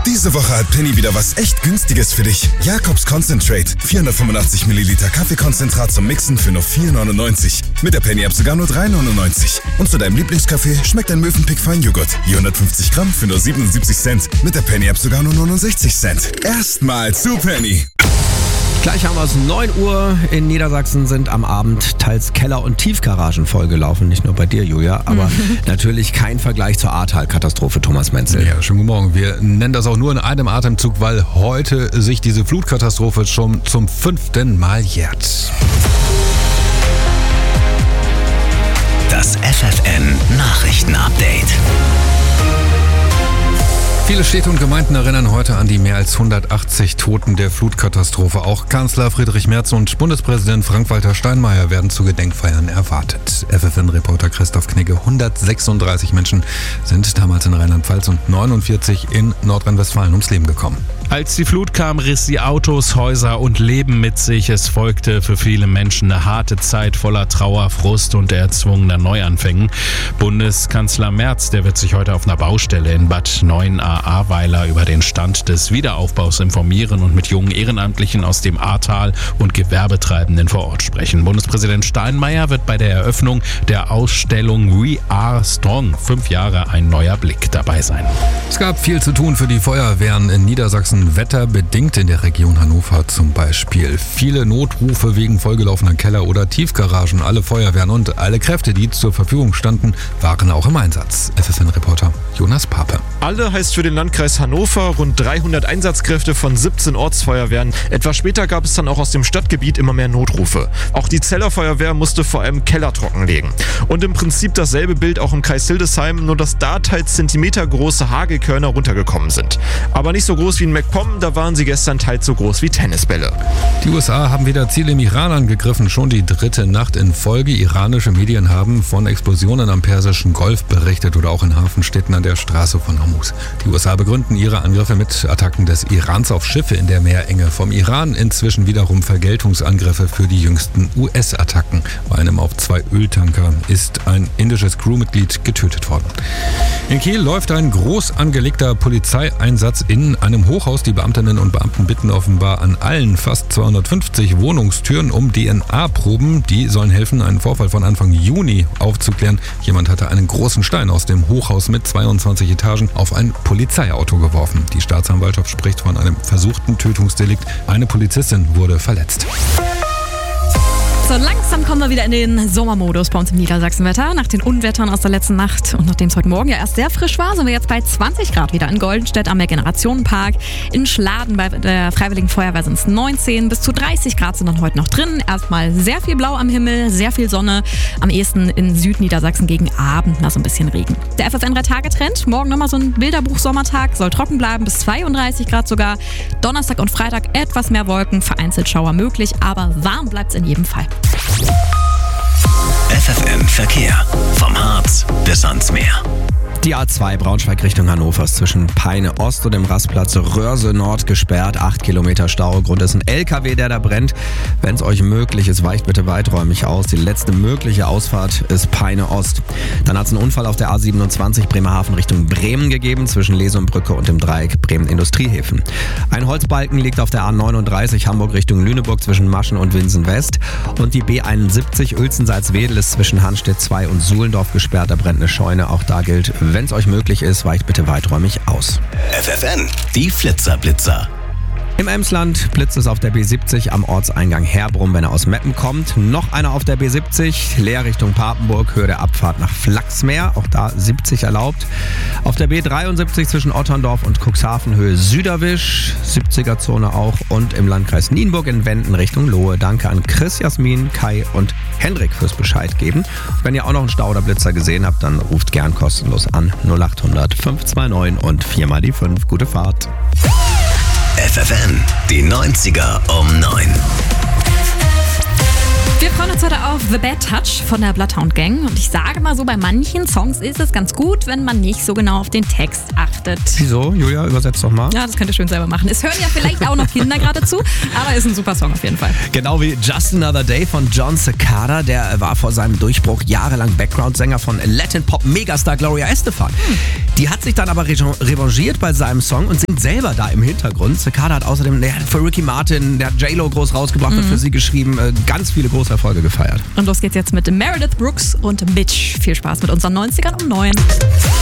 Diese Woche hat Penny wieder was echt Günstiges für dich. Jacobs Concentrate. 485 Milliliter Kaffeekonzentrat zum Mixen für nur 4,99. Mit der Penny-App sogar nur 3,99. Und zu deinem Lieblingskaffee schmeckt ein Mövenpick Feinjoghurt. Je 150 Gramm für nur 77 Cent. Mit der Penny-App sogar nur 69 Cent. Erstmal zu Penny. Gleich haben wir es, 9 Uhr. In Niedersachsen sind am Abend teils Keller- und Tiefgaragen vollgelaufen. Nicht nur bei dir, Julia, aber natürlich kein Vergleich zur Ahrtal-Katastrophe, Thomas Menzel. Ja, schönen guten Morgen. Wir nennen das auch nur in einem Atemzug, weil heute sich diese Flutkatastrophe schon zum 5. Mal jährt. Das FFN-Nachrichten-Update. Viele Städte und Gemeinden erinnern heute an die mehr als 180 Toten der Flutkatastrophe. Auch Kanzler Friedrich Merz und Bundespräsident Frank-Walter Steinmeier werden zu Gedenkfeiern erwartet. FFN-Reporter Christoph Knigge: 136 Menschen sind damals in Rheinland-Pfalz und 49 in Nordrhein-Westfalen ums Leben gekommen. Als die Flut kam, riss sie Autos, Häuser und Leben mit sich. Es folgte für viele Menschen eine harte Zeit voller Trauer, Frust und erzwungener Neuanfängen. Bundeskanzler Merz, der wird sich heute auf einer Baustelle in Bad Neuenahr-Ahrweiler über den Stand des Wiederaufbaus informieren und mit jungen Ehrenamtlichen aus dem Ahrtal und Gewerbetreibenden vor Ort sprechen. Bundespräsident Steinmeier wird bei der Eröffnung der Ausstellung We Are Strong 5 Jahre ein neuer Blick dabei sein. Es gab viel zu tun für die Feuerwehren in Niedersachsen. Wetterbedingt in der Region Hannover zum Beispiel. Viele Notrufe wegen vollgelaufener Keller- oder Tiefgaragen. Alle Feuerwehren und alle Kräfte, die zur Verfügung standen, waren auch im Einsatz. FFN-Reporter Jonas Pape. Alle heißt für den Landkreis Hannover rund 300 Einsatzkräfte von 17 Ortsfeuerwehren. Etwas später gab es dann auch aus dem Stadtgebiet immer mehr Notrufe. Auch die Zeller Feuerwehr musste vor allem Keller trockenlegen. Und im Prinzip dasselbe Bild auch im Kreis Hildesheim, nur dass da teils zentimetergroße Hagelkörner runtergekommen sind. Aber nicht so groß wie in MacPom, da waren sie gestern teils so groß wie Tennisbälle. Die USA haben wieder Ziele im Iran angegriffen, schon die 3. Nacht in Folge. Iranische Medien haben von Explosionen am Persischen Golf berichtet oder auch in Hafenstädten an der Straße von Hormuz. Die USA begründen ihre Angriffe mit Attacken des Irans auf Schiffe in der Meerenge. Vom Iran inzwischen wiederum Vergeltungsangriffe für die jüngsten US-Attacken. Bei einem auf 2 Öltanker ist ein indisches Crewmitglied getötet worden. In Kiel läuft ein groß angelegter Polizeieinsatz in einem Hochhaus. Die Beamtinnen und Beamten bitten offenbar an allen fast 250 Wohnungstüren um DNA-Proben. Die sollen helfen, einen Vorfall von Anfang Juni aufzuklären. Jemand hatte einen großen Stein aus dem Hochhaus mit 22 Etagen auf ein Polizeiauto geworfen. Die Staatsanwaltschaft spricht von einem versuchten Tötungsdelikt. Eine Polizistin wurde verletzt. So, langsam kommen wir wieder in den Sommermodus bei uns im Niedersachsenwetter. Nach den Unwettern aus der letzten Nacht und nachdem es heute Morgen ja erst sehr frisch war, sind wir jetzt bei 20 Grad wieder in Goldenstedt am Generationenpark. In Schladen bei der Freiwilligen Feuerwehr sind es 19, bis zu 30 Grad sind dann heute noch drin. Erstmal sehr viel Blau am Himmel, sehr viel Sonne. Am ehesten in Südniedersachsen gegen Abend mal so ein bisschen Regen. Der FFN-3-Tage-Trend, morgen nochmal so ein Bilderbuch-Sommertag, soll trocken bleiben, bis 32 Grad sogar. Donnerstag und Freitag etwas mehr Wolken, vereinzelt Schauer möglich, aber warm bleibt es in jedem Fall. FFN Verkehr. Vom Harz bis ans Meer. Die A2 Braunschweig Richtung Hannover ist zwischen Peine Ost und dem Rastplatz Röhrse Nord gesperrt. 8 Kilometer Stau. Grund ist ein LKW, der da brennt. Wenn es euch möglich ist, weicht bitte weiträumig aus. Die letzte mögliche Ausfahrt ist Peine Ost. Dann hat es einen Unfall auf der A27 Bremerhaven Richtung Bremen gegeben, zwischen Lesumbrücke und dem Dreieck Bremen-Industriehäfen. Ein Holzbalken liegt auf der A39 Hamburg Richtung Lüneburg zwischen Maschen und Winsen West. Und die B71 Uelzen-Salzwedel ist zwischen Hanstedt 2 und Suhlendorf gesperrt. Da brennt eine Scheune. Auch da gilt, wenn es euch möglich ist, weicht bitte weiträumig aus. FFN, die Flitzer-Blitzer. Im Emsland blitzt es auf der B70 am Ortseingang Herbrum, wenn er aus Meppen kommt. Noch einer auf der B70, leer Richtung Papenburg, Höhe der Abfahrt nach Flachsmeer. Auch da 70 erlaubt. Auf der B73 zwischen Otterndorf und Cuxhaven, Höhe Süderwisch, 70er-Zone auch. Und im Landkreis Nienburg in Wenden Richtung Lohe. Danke an Chris, Jasmin, Kai und Hendrik fürs Bescheid geben. Wenn ihr auch noch einen Stau oder Blitzer gesehen habt, dann ruft gern kostenlos an 0800 529 und 4 die 5. Gute Fahrt. FFN, die 90er um 9. Wir freuen uns heute auf The Bad Touch von der Bloodhound Gang. Und ich sage mal so, bei manchen Songs ist es ganz gut, wenn man nicht so genau auf den Text achtet. Wieso? Julia, übersetzt doch mal. Ja, das könnt ihr schön selber machen. Es hören ja vielleicht auch noch Kinder gerade zu, aber ist ein super Song auf jeden Fall. Genau wie Just Another Day von John Cicada. Der war vor seinem Durchbruch jahrelang Background-Sänger von Latin-Pop-Megastar Gloria Estefan. Die hat sich dann aber revanchiert bei seinem Song und singt selber da im Hintergrund. Cicada hat außerdem für Ricky Martin, der hat J-Lo groß rausgebracht und für sie geschrieben, ganz viele große Erfolge gefeiert. Und los geht's jetzt mit Meredith Brooks und Bitch. Viel Spaß mit unseren 90ern um 9.